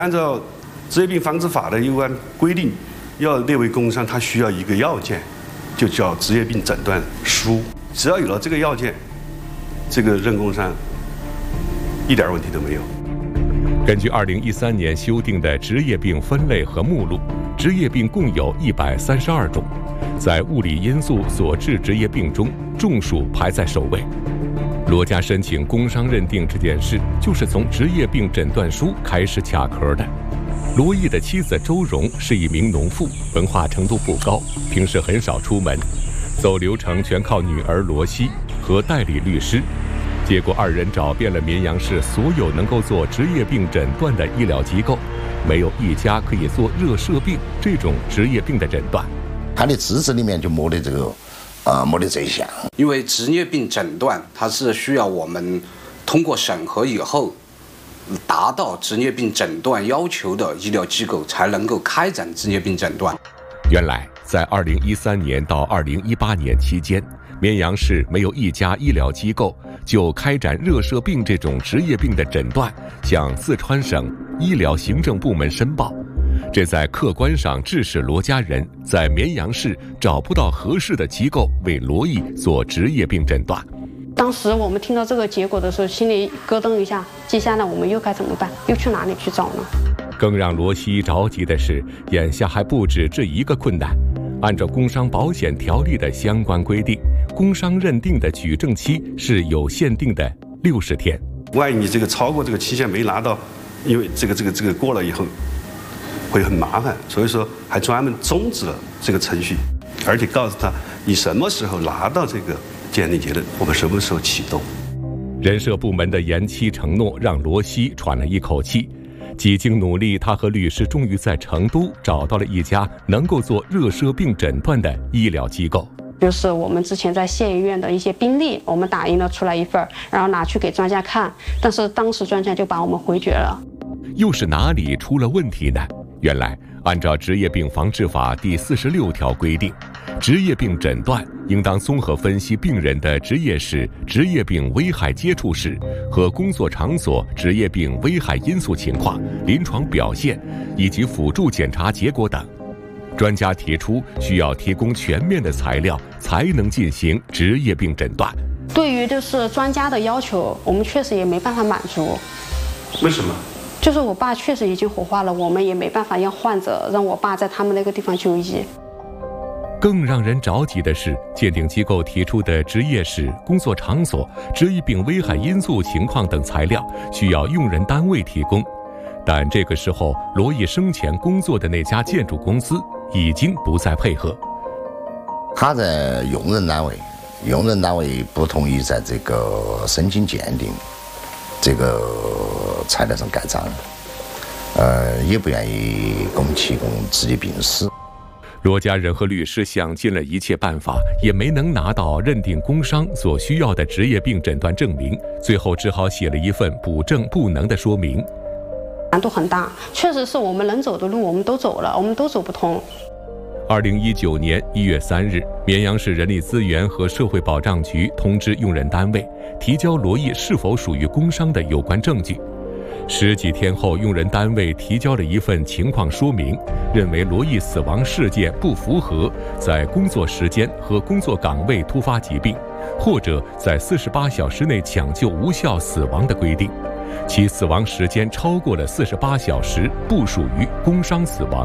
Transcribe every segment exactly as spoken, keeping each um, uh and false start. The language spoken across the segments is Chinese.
按照职业病防治法的有关规定，要列为工伤，它需要一个要件，就叫职业病诊断书。只要有了这个要件，这个认工伤一点问题都没有。 根据二零一三年修订的职业病分类和目录，职业病共有一百三十二种，在物理因素所致职业病中，中暑排在首位。罗家申请工伤认定这件事，就是从职业病诊断书开始卡壳的。罗毅的妻子周蓉是一名农妇，文化程度不高，平时很少出门，走流程全靠女儿罗西和代理律师。结果二人找遍了绵阳市所有能够做职业病诊断的医疗机构，没有一家可以做热射病这种职业病的诊断。 他的资质里面就没得这个啊，没得这一项。 因为职业病诊断它是需要我们通过审核以后，达到职业病诊断要求的医疗机构才能够开展职业病诊断。 原来，在二零一三年到二零一八年期间，绵阳市没有一家医疗机构就开展热射病这种职业病的诊断，向四川省医疗行政部门申报。这在客观上致使罗家人在绵阳市找不到合适的机构为罗毅做职业病诊断。 当时我们听到这个结果的时候，心里咯噔一下，接下来我们又该怎么办？又去哪里去找呢？ 更让罗西着急的是，眼下还不止这一个困难。按照工伤保险条例的相关规定，工伤认定的举证期是有限定的六十天。 万一你这个超过这个期限没拿到，因为这个这个这个过了以后会很麻烦，所以说还专门终止了这个程序，而且告诉他你什么时候拿到这个鉴定结论，我们什么时候启动。 人社部门的延期承诺让罗西喘了一口气。几经努力，他和律师终于在成都找到了一家能够做热射病诊断的医疗机构。 就是我们之前在县医院的一些病历，我们打印了出来一份，然后拿去给专家看，但是当时专家就把我们回绝了。 又是哪里出了问题呢？原来，按照职业病防治法第四十六条规定，职业病诊断应当综合分析病人的职业史、职业病危害接触史和工作场所职业病危害因素情况、临床表现以及辅助检查结果等。专家提出，需要提供全面的材料，才能进行职业病诊断。 对于就是专家的要求，我们确实也没办法满足。 为什么？ 就是我爸确实已经火化了，我们也没办法让患者让我爸在他们那个地方就医。 更让人着急的是，鉴定机构提出的职业史、工作场所、职业病危害因素情况等材料需要用人单位提供，但这个时候罗毅生前工作的那家建筑公司已经不再配合。 他在用人单位，用人单位不同意在这个申请鉴定这个材料上盖章，呃，也不愿意给我们提供职业病史。 罗家人和律师想尽了一切办法，也没能拿到认定工伤所需要的职业病诊断证明，最后只好写了一份补证不能的说明。 难度很大，确实是我们能走的路我们都走了，我们都走不通。 二零一九年一月三日，绵阳市人力资源和社会保障局通知用人单位提交罗毅是否属于工伤的有关证据。十几天后，用人单位提交了一份情况说明，认为罗毅死亡事件不符合在工作时间和工作岗位突发疾病，或者在四十八小时内抢救无效死亡的规定，其死亡时间超过了四十八小时，不属于工伤死亡。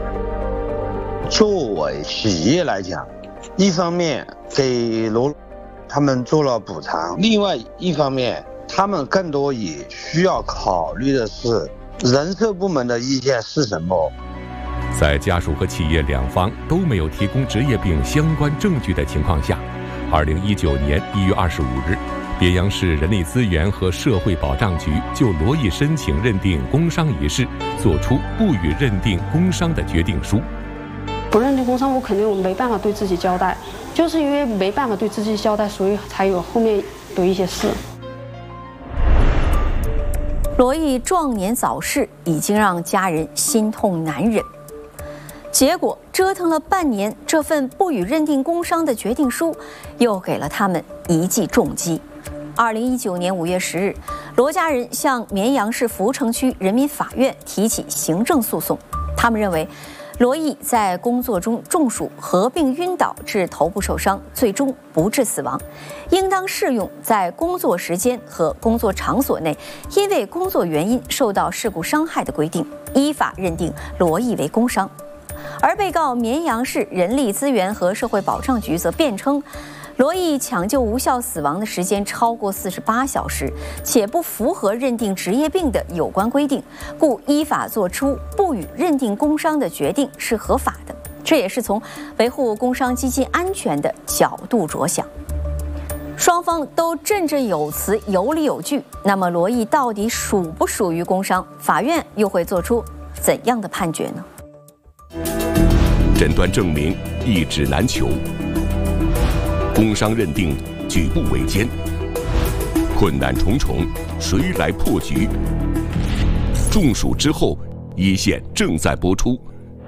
作为企业来讲，一方面给罗他们做了补偿，另外一方面他们更多也需要考虑的是人社部门的意见是什么。 在家属和企业两方都没有提供职业病相关证据的情况下，二零一九年一月二十五日，绵阳市人力资源和社会保障局就罗毅申请认定工伤一事作出不予认定工伤的决定书。 不认定工伤，我肯定我没办法对自己交代，就是因为没办法对自己交代，所以才有后面的一些事。 罗毅壮年早逝，已经让家人心痛难忍。结果折腾了半年，这份不予认定工伤的决定书，又给了他们一记重击。二零一九年五月十日， 罗家人向绵阳市福城区人民法院提起行政诉讼。他们认为，罗毅在工作中中暑、合并晕倒致头部受伤，最终不致死亡，应当适用在工作时间和工作场所内因为工作原因受到事故伤害的规定，依法认定罗毅为工伤。而被告绵阳市人力资源和社会保障局则辩称，罗毅抢救无效死亡的时间超过四十八小时，且不符合认定职业病的有关规定，故依法作出不予认定工伤的决定是合法的。这也是从维护工伤基金安全的角度着想。双方都振振有词，有理有据。那么罗毅到底属不属于工伤？法院又会做出怎样的判决呢？ 诊断证明一纸难求，工伤认定举步维艰，困难重重，谁来破局？中暑之后，一线正在播出。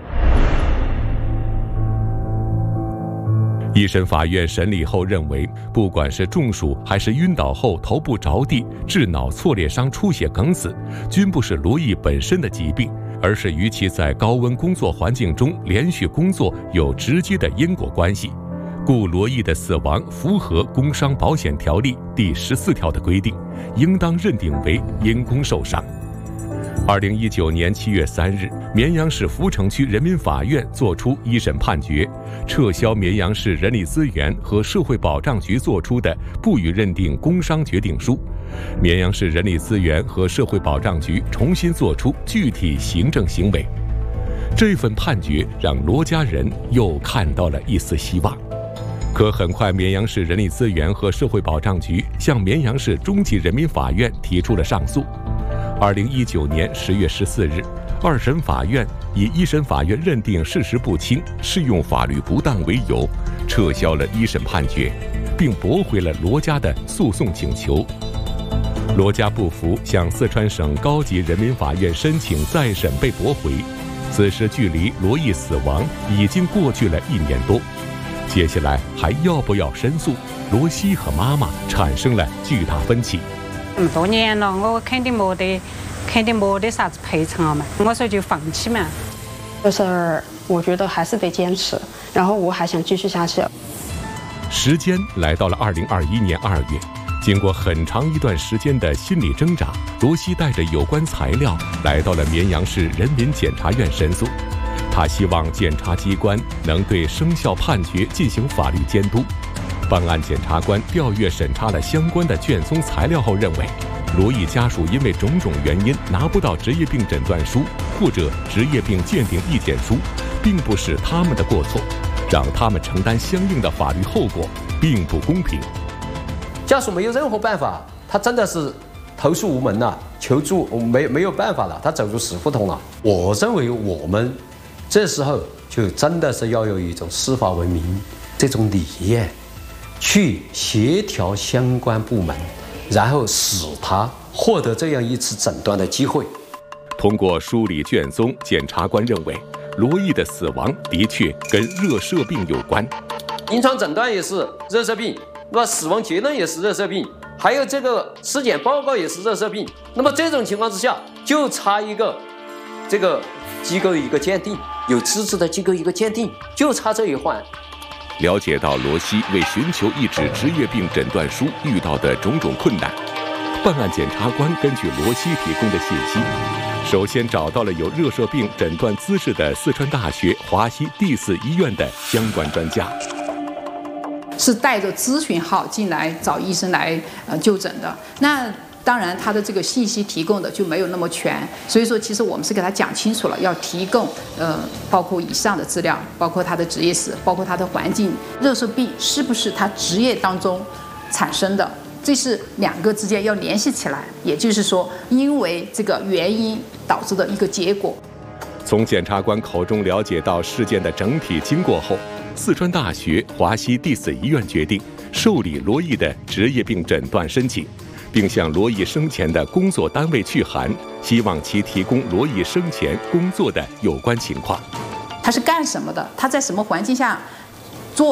一审法院审理后认为，不管是中暑还是晕倒后头部着地致脑挫裂伤出血梗死，均不是罗毅本身的疾病，而是与其在高温工作环境中连续工作有直接的因果关系，故罗毅的死亡符合《工伤保险条例》第十四条的规定，应当认定为因工受伤。二零一九年七月三日，绵阳市福城区人民法院作出一审判决，撤销绵阳市人力资源和社会保障局作出的不予认定工伤决定书。绵阳市人力资源和社会保障局重新作出具体行政行为。这份判决让罗家人又看到了一丝希望。可很快，绵阳市人力资源和社会保障局向绵阳市中级人民法院提出了上诉。二零一九年十月十四日，二审法院以一审法院认定事实不清、适用法律不当为由，撤销了一审判决，并驳回了罗家的诉讼请求。罗家不服，向四川省高级人民法院申请再审被驳回。此时距离罗毅死亡已经过去了一年多，接下来还要不要申诉？罗西和妈妈产生了巨大分歧。 咁多年了，我肯定没得，肯定没得啥子赔偿了嘛。我说就放弃嘛。 这事儿我觉得还是得坚持，然后我还想继续下去。 时间来到了二零二一年二月，经过很长一段时间的心理挣扎，罗西带着有关材料来到了绵阳市人民检察院申诉。他希望检察机关能对生效判决进行法律监督。办案检察官调阅审查了相关的卷宗材料后认为，罗毅家属因为种种原因拿不到职业病诊断书或者职业病鉴定意见书，并不是他们的过错，让他们承担相应的法律后果并不公平。 家属没有任何办法，他真的是投诉无门了，求助没没有办法了，他走入死胡同了。我认为我们这时候就真的是要有一种司法文明这种理念，去协调相关部门，然后使他获得这样一次诊断的机会。 通过梳理卷宗，检察官认为罗毅的死亡的确跟热射病有关， 临床诊断也是热射病，那么死亡结论也是热射病，还有这个尸检报告也是热射病。那么这种情况之下，就差一个这个机构一个鉴定，有资质的机构一个鉴定，就差这一环。 了解到罗西为寻求一纸职业病诊断书遇到的种种困难，办案检察官根据罗西提供的信息，首先找到了有热射病诊断资质的四川大学华西第四医院的相关专家， 是带着咨询号进来找医生来呃就诊的。那当然，他的这个信息提供的就没有那么全，所以说其实我们是给他讲清楚了，要提供呃包括以上的资料，包括他的职业史，包括他的环境，热射病是不是他职业当中产生的，这是两个之间要联系起来，也就是说，因为这个原因导致的一个结果。 从检察官口中了解到事件的整体经过后，四川大学华西第四医院决定受理罗毅的职业病诊断申请，并向罗毅生前的工作单位去函，希望其提供罗毅生前工作的有关情况。 他是干什么的？他在什么环境下做的？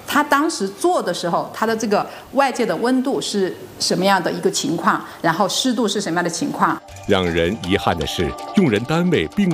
他当时做的时候，他的这个外界的温度是什么样的一个情况，然后湿度是什么样的情况。 让人遗憾的是，用人单位并